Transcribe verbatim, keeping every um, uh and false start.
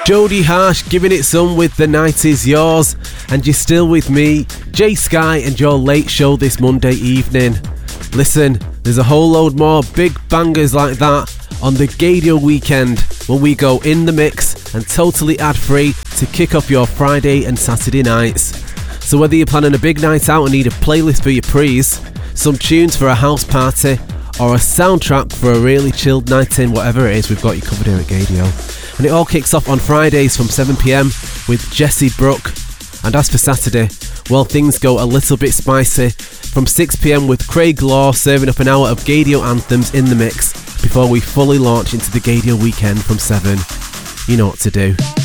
Jody Harsh giving it some with The Night Is Yours, and you're still with me, Jay Sky, and your late show this Monday evening. Listen, there's a whole load more big bangers like that on the Gadio weekend when we go in the mix and totally ad-free to kick off your Friday and Saturday nights. So whether you're planning a big night out and need a playlist for your prees, some tunes for a house party, or a soundtrack for a really chilled night in, whatever it is, we've got you covered here at Gadio. And it all kicks off on Fridays from seven p.m. with Jesse Brook. And as for Saturday, well, things go a little bit spicy from six p.m. with Craig Law serving up an hour of Gadio anthems in the mix before we fully launch into the Gadio weekend from seven. You know what to do.